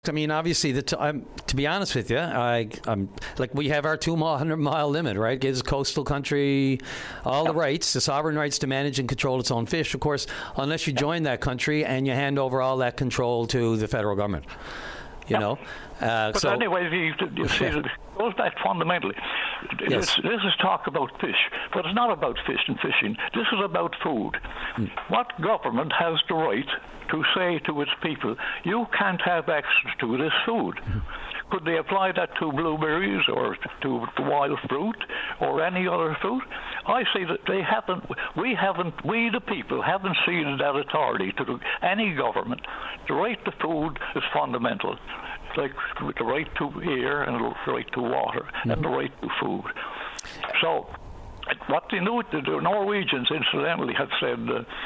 I mean, obviously, to be honest with you, I'm like, we have our 200-mile limit, right? Gives coastal country all the rights, the sovereign rights to manage and control its own fish. Of course, unless you join that country and you hand over all that control to the federal government, you know. But anyway, you see, it goes back fundamentally. Yes. This is talk about fish, but it's not about fish and fishing. This is about food. What government has the right to say to its people, you can't have access to this food? Could they apply that to blueberries or to wild fruit or any other fruit? I say that they haven't. We the people haven't ceded that authority to any government. The right to food is fundamental. It's like the right to air and the right to water and the right to food. So, what the Norwegians, incidentally, have said,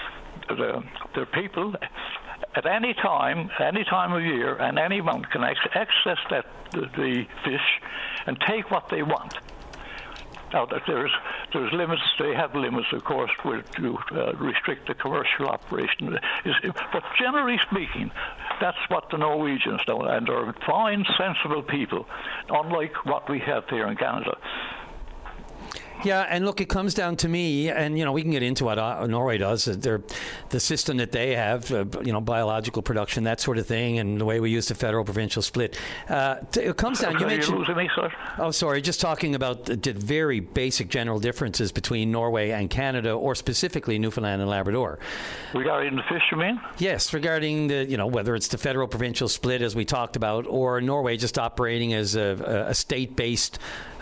their people, at any time of year and any amount, can access the fish and take what they want. Now, there's limits. They have limits, of course, to restrict the commercial operation. But generally speaking, that's what the Norwegians do, and they're fine, sensible people, unlike what we have here in Canada. Yeah, and look, it comes down to me, and, we can get into what Norway does. The system that they have, biological production, that sort of thing, and the way we use the federal-provincial split. It comes down, you mentioned... You're losing me, sir. Oh, sorry, just talking about the very basic general differences between Norway and Canada, or specifically Newfoundland and Labrador. Regarding the fish, you mean? Yes, regarding whether it's the federal-provincial split, as we talked about, or Norway just operating as a state-based,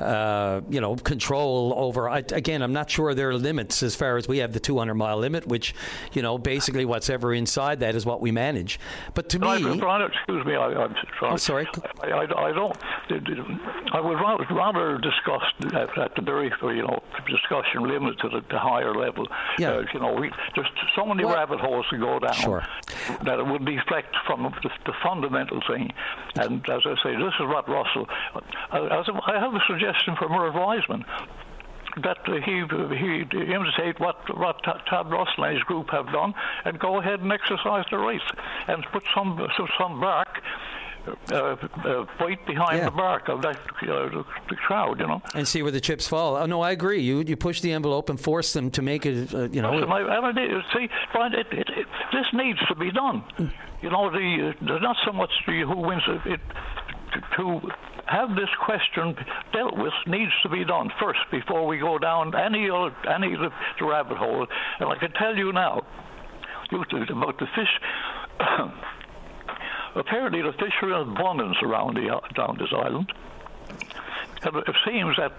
control over. Again, I'm not sure there are limits as far as we have the 200-mile limit, which, basically what's ever inside that is what we manage. But to me... Excuse me, I'm sorry. Oh, sorry. I don't... I would rather discuss at the very, discussion limit to the higher level. Yeah. There's so many rabbit holes to go down. Sure. That it would deflect from the fundamental thing. And as I say, this is what Russell... I have a suggestion for Merv Wiseman, that he imitate what Tad Russell and his group have done, and go ahead and exercise the rights, and put some bark, fight behind the bark of that the crowd, and see where the chips fall. Oh no, I agree. You push the envelope and force them to make it. See, this needs to be done. There's not so much who wins it. To have this question dealt with needs to be done first before we go down any of the rabbit hole. And I can tell you now, about the fish. Apparently, the fish are in abundance around this island. And it seems that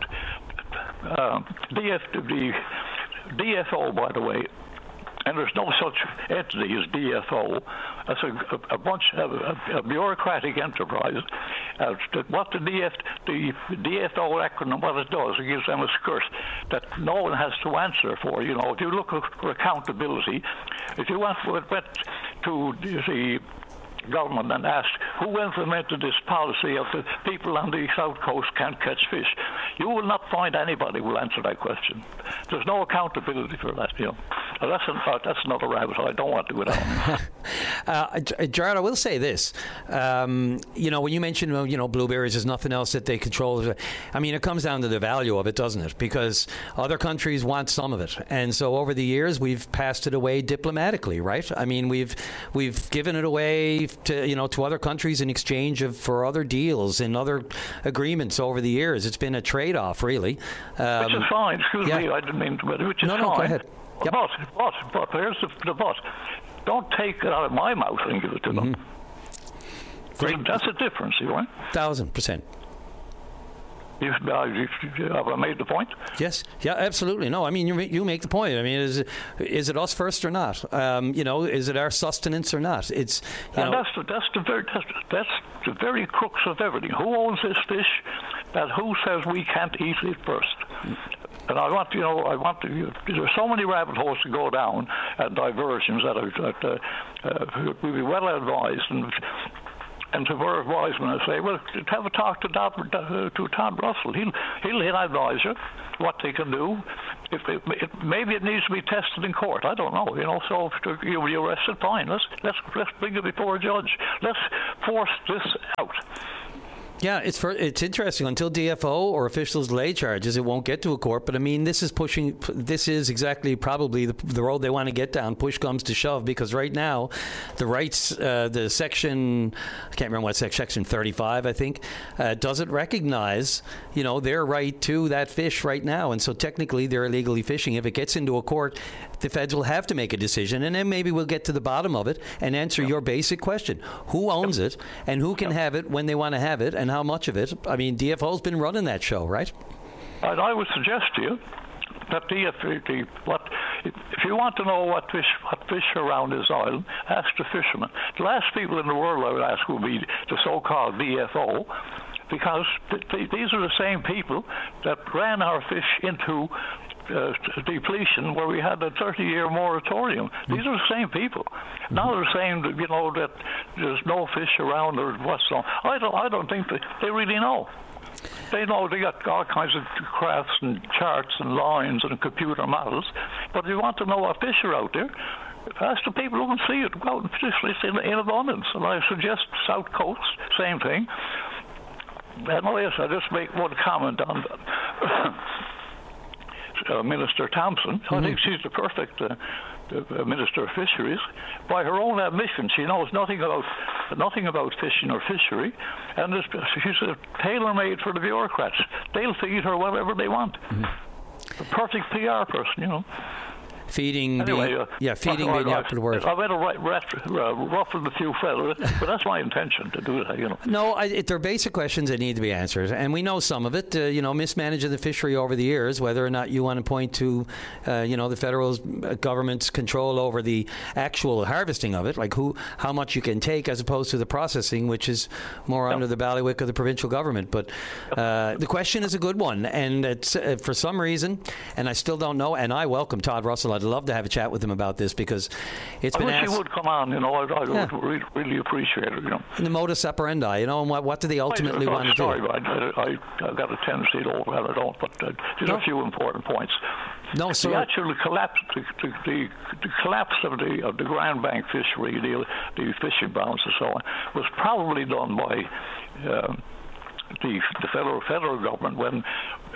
the DFO, by the way, and there's no such entity as DFO. That's a bunch of a bureaucratic enterprise. What the DFO acronym, what it does, it gives them a skirt that no one has to answer for. If you look for accountability, if you went to the government and asked who implemented this policy of the people on the south coast can't catch fish, you will not find anybody who will answer that question. There's no accountability for that. That's another rabbit hole I don't want to go down. Gerard, I will say this. When you mentioned blueberries, there's nothing else that they control. I mean, it comes down to the value of it, doesn't it? Because other countries want some of it, and so over the years we've passed it away diplomatically, right? I mean, we've given it away to other countries in exchange for other deals and other agreements over the years. It's been a trade-off, really. Which is fine. Excuse me, I didn't mean to. Which is fine. No, go ahead. Yep. But here's the but. Don't take it out of my mouth and give it to them. Great. That's a difference, you know. 1,000%. Have I made the point? Yes. Yeah, absolutely. No, I mean, you make the point. I mean, is it us first or not? Is it our sustenance or not? That's the very crux of everything. Who owns this fish? And who says we can't eat it first? And there's so many rabbit holes to go down and diversions that we'd be well advised. And to Merv Wiseman, I say, well, have a talk to Todd Russell. He'll advise you what they can do. maybe it needs to be tested in court. I don't know. So if you're arrested, fine. Let's bring it before a judge. Let's force this out. Yeah, it's interesting. Until DFO or officials lay charges, it won't get to a court. But I mean, this is exactly probably the road they want to get down. Push comes to shove, because right now, the rights, the section, I can't remember what section 35, I think, doesn't recognize, their right to that fish right now, and so technically they're illegally fishing. If it gets into a court, the feds will have to make a decision, and then maybe we'll get to the bottom of it and answer your basic question: who owns it, and who can have it when they want to have it, and how much of it? I mean, DFO's been running that show, right? And I would suggest to you that if you want to know what fish around this island, ask the fishermen. The last people in the world I would ask would be the so-called DFO, because these are the same people that ran our fish into depletion, where we had a 30-year moratorium. These are the same people. Now they're saying that that there's no fish around or what's on. I don't think they really know. They know they got all kinds of graphs and charts and lines and computer models, but if you want to know what fish are out there, ask the people who can see it. Go out and fish. It's in abundance. And I suggest South Coast, same thing. And yes, I just make one comment on Minister Thompson. I think she's the perfect Minister of Fisheries. By her own admission, she knows nothing about fishing or fishery, and she's tailor-made for the bureaucrats. They'll feed her whatever they want. The perfect PR person, Feeding being the opposite word. I might have ruffled a few feathers, but that's my intention to do that, No, they're basic questions that need to be answered, and we know some of it. Mismanaging the fishery over the years, whether or not you want to point to, the federal government's control over the actual harvesting of it, like how much you can take as opposed to the processing, which is more under the bailiwick of the provincial government. But the question is a good one, and it's, for some reason, and I still don't know, and I welcome Todd Russell. I'd love to have a chat with him about this, because it's been asked. I wish he would come on. I would really appreciate it. And the modus operandi, and what do they ultimately want to do? I've got a tendency to overhead. I don't, but there's a few important points. No, sir. The actual collapse, the collapse of the Grand Bank fishery, the fishing bounds and so on, was probably done by the federal government when.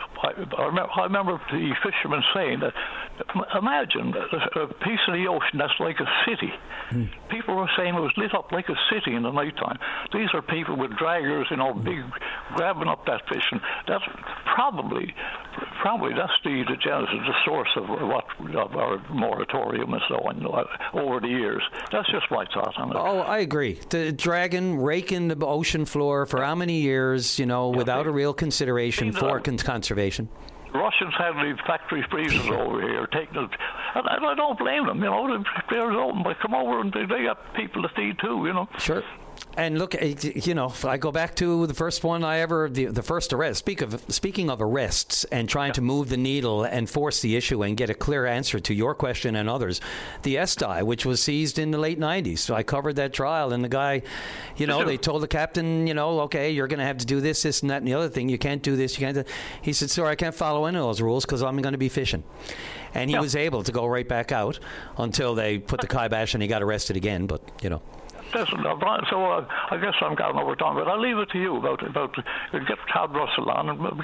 I remember the fishermen saying that, imagine a piece of the ocean that's like a city. People were saying it was lit up like a city in the nighttime. These are people with draggers, big, grabbing up that fish. And that's probably that's the genesis, the source of our moratorium and so on over the years. That's just my thought on it. Oh, I agree. The dragging, raking the ocean floor for how many years, without a real consideration for conservation. Russians have the factory freezers over here taking it, and I don't blame them. They're open, but come over and they got people to feed too. Sure. And look, I go back to the first one the first arrest. Speaking of arrests and trying to move the needle and force the issue and get a clear answer to your question and others, the Estai, which was seized in the late 90s. So I covered that trial, and the guy, they told the captain, okay, you're going to have to do this, and that, and the other thing. You can't do this. You can't. He said, sorry, I can't follow any of those rules because I'm going to be fishing. And he was able to go right back out until they put the kibosh and he got arrested again. But, So I guess I'm going over time, but I'll leave it to you about get Todd Russell on and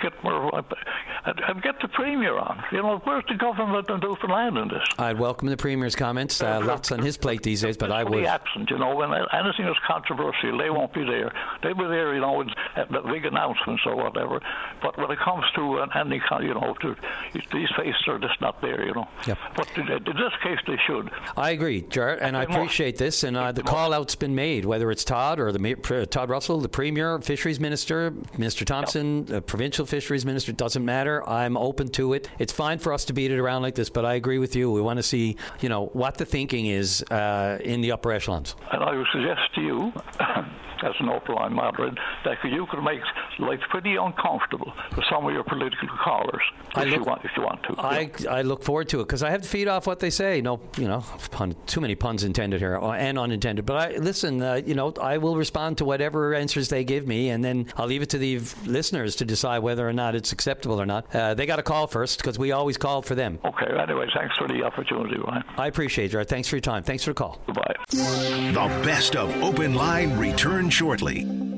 get the Premier on. Where's the government in Newfoundland in this? I'd welcome the Premier's comments. Lots on his plate these days, but I would. Absent, when anything is controversial, they won't be there. They'll be there, at the big announcements or whatever. But when it comes to any kind, these faces are just not there, Yep. But in this case, they should. I agree, Jarrett, and I appreciate this. And the call-out's been made, whether it's Todd or Todd Russell, the Premier, Fisheries Minister, Mr. Thompson, Provincial Fisheries Minister, doesn't matter. I'm open to it. It's fine for us to beat it around like this, but I agree with you. We want to see, what the thinking is in the upper echelons. And I would suggest to you, as an upper line moderator, that you could make life's pretty uncomfortable for some of your political callers. If you want to. I look forward to it because I have to feed off what they say. No, too many puns intended here and unintended. But I will respond to whatever answers they give me, and then I'll leave it to the listeners to decide whether or not it's acceptable or not. They got to call first because we always call for them. Okay. Anyway, thanks for the opportunity, Ryan. I appreciate it. Thanks for your time. Thanks for the call. Goodbye. The best of Open Line returns shortly.